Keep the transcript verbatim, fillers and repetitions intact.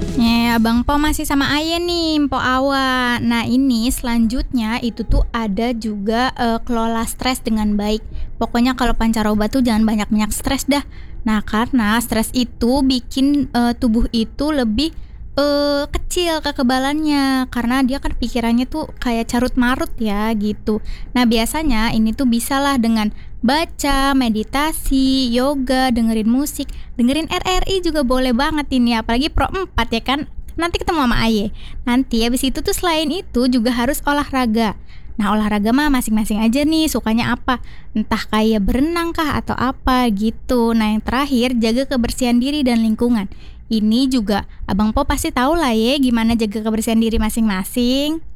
Eh, Abang Po masih sama Aye nih, Mpo Awa. Nah, ini selanjutnya itu tuh ada juga eh, kelola stres dengan baik. Pokoknya kalau pancaroba tuh jangan banyak-banyak stres dah. Nah, karena stres itu bikin eh, tubuh itu lebih eh, kecil kekebalannya, karena dia kan pikirannya tuh kayak carut marut ya gitu. Nah, biasanya ini tuh bisalah dengan baca, meditasi, yoga, dengerin musik, dengerin R R I juga boleh banget ini, apalagi Pro empat ya kan. Nanti ketemu sama Aye. Nanti habis itu tuh selain itu juga harus olahraga. Nah, olahraga mah masing-masing aja nih sukanya apa. Entah kayak berenang kah atau apa gitu. Nah, yang terakhir jaga kebersihan diri dan lingkungan. Ini juga Abang Po pasti tahu lah ya gimana jaga kebersihan diri masing-masing.